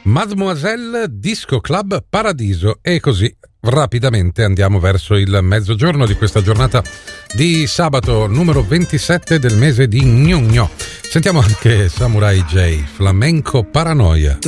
Mademoiselle Disco Club Paradiso. E così rapidamente andiamo verso il mezzogiorno di questa giornata di sabato numero 27 del mese di Gnugno. Sentiamo anche Samurai J, Flamenco Paranoia.